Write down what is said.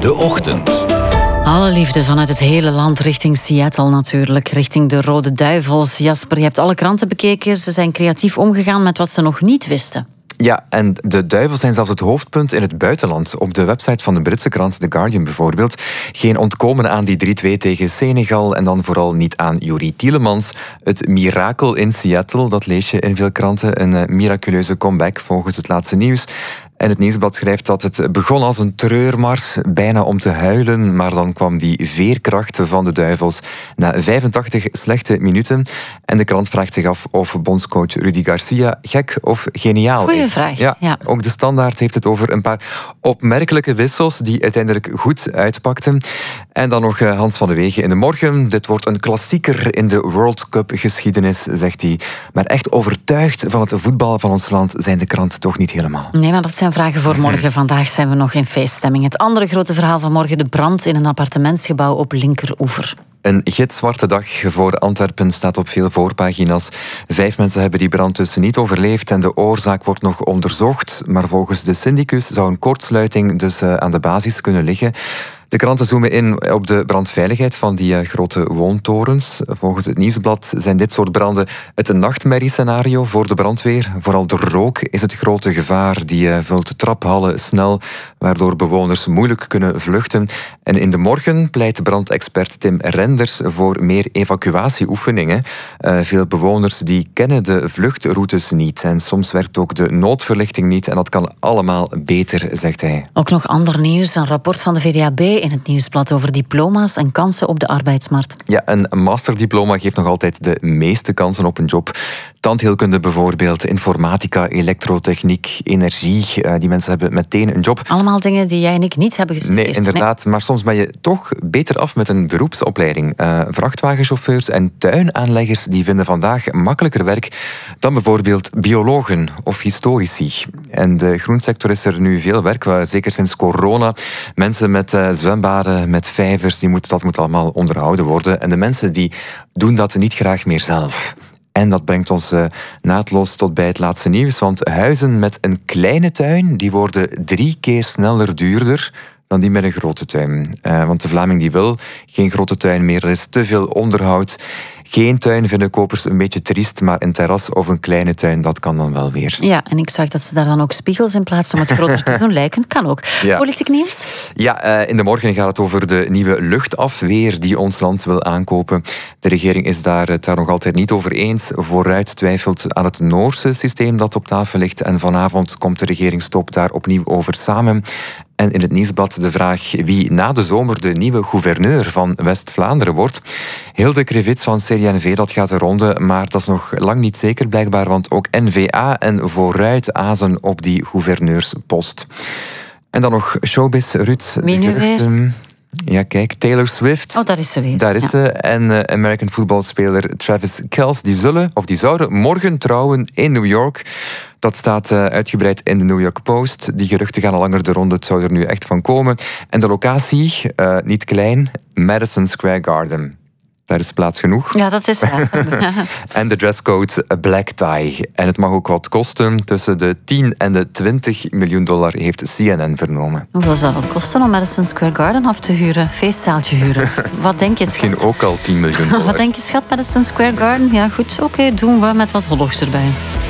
De Ochtend. Alle liefde vanuit het hele land richting Seattle natuurlijk, richting de Rode Duivels. Jasper, je hebt alle kranten bekeken. Ze zijn creatief omgegaan met wat ze nog niet wisten. Ja, en de duivels zijn zelfs het hoofdpunt in het buitenland. Op de website van de Britse krant The Guardian bijvoorbeeld. Geen ontkomen aan die 3-2 tegen Senegal en dan vooral niet aan Youri Tielemans. Het mirakel in Seattle, dat lees je in veel kranten. Een miraculeuze comeback volgens het laatste nieuws. En het Nieuwsblad schrijft dat het begon als een treurmars, bijna om te huilen, maar dan kwam die veerkracht van de duivels na 85 slechte minuten. En de krant vraagt zich af of bondscoach Rudi Garcia gek of geniaal is. Goeie vraag. Ja. Ook de Standaard heeft het over een paar opmerkelijke wissels die uiteindelijk goed uitpakten. En dan nog Hans van de Wegen in de Morgen. Dit wordt een klassieker in de World Cup geschiedenis, zegt hij. Maar echt overtuigd van het voetbal van ons land zijn de kranten toch niet helemaal. Nee, maar dat zijn vragen voor morgen. Vandaag zijn we nog in feeststemming. Het andere grote verhaal van morgen, de brand in een appartementsgebouw op Linkeroever. Een gitzwarte dag voor Antwerpen staat op veel voorpagina's. 5 mensen hebben die brand dus niet overleefd en de oorzaak wordt nog onderzocht. Maar volgens de syndicus zou een kortsluiting dus aan de basis kunnen liggen. De kranten zoomen in op de brandveiligheid van die grote woontorens. Volgens het Nieuwsblad zijn dit soort branden het nachtmerriescenario voor de brandweer. Vooral de rook is het grote gevaar. Die vult traphallen snel, waardoor bewoners moeilijk kunnen vluchten. En in de Morgen pleit brandexpert Tim Renders voor meer evacuatieoefeningen. Veel bewoners die kennen de vluchtroutes niet. En soms werkt ook de noodverlichting niet. En dat kan allemaal beter, zegt hij. Ook nog ander nieuws. Een rapport van de VDAB in het Nieuwsblad over diploma's en kansen op de arbeidsmarkt. Ja, een masterdiploma geeft nog altijd de meeste kansen op een job. Tandheelkunde bijvoorbeeld, informatica, elektrotechniek, energie. Die mensen hebben meteen een job. Allemaal dingen die jij en ik niet hebben gestudeerd. Nee, inderdaad. Maar soms ben je toch beter af met een beroepsopleiding. Vrachtwagenchauffeurs en tuinaanleggers die vinden vandaag makkelijker werk dan bijvoorbeeld biologen of historici. En de groensector is er nu veel werk, zeker sinds corona. Mensen met zwembaden, met vijvers, dat moet allemaal onderhouden worden. En de mensen die doen dat niet graag meer zelf. En dat brengt ons naadloos tot bij het laatste nieuws. Want huizen met een kleine tuin, die worden 3 keer sneller duurder dan die met een grote tuin. Want de Vlaming die wil geen grote tuin meer. Er is te veel onderhoud. Geen tuin vinden kopers een beetje triest, maar een terras of een kleine tuin, dat kan dan wel weer. Ja, en ik zag dat ze daar dan ook spiegels in plaats om het groter te doen lijken. Kan ook. Ja. Politiek nieuws? Ja, in de Morgen gaat het over de nieuwe luchtafweer die ons land wil aankopen. De regering is het daar nog altijd niet over eens. Vooruit twijfelt aan het Noorse systeem dat op tafel ligt. En vanavond komt de regeringstop daar opnieuw over samen. En in het Nieuwsblad de vraag wie na de zomer de nieuwe gouverneur van West-Vlaanderen wordt. Hilde Krevits van CD&V, dat gaat de ronde, maar dat is nog lang niet zeker blijkbaar, want ook N-VA en Vooruit azen op die gouverneurspost. En dan nog showbiz, Ruud. Wie nu weer? Ja, kijk, Taylor Swift. Oh, daar is ze weer. Daar is ze. En American voetbalspeler Travis Kelce, die zouden morgen trouwen in New York. Dat staat uitgebreid in de New York Post. Die geruchten gaan al langer de ronde, het zou er nu echt van komen. En de locatie, niet klein, Madison Square Garden. Daar is plaats genoeg. Ja, dat is waar. En de dresscode black tie. En het mag ook wat kosten. Tussen de 10 en de 20 miljoen dollar heeft CNN vernomen. Hoeveel zou dat kosten om Madison Square Garden af te huren? Feestzaaltje huren. Wat denk je, schat? Misschien ook al 10 miljoen dollar. Wat denk je, schat, Madison Square Garden? Ja, goed, oké, doen we met wat hollogs erbij.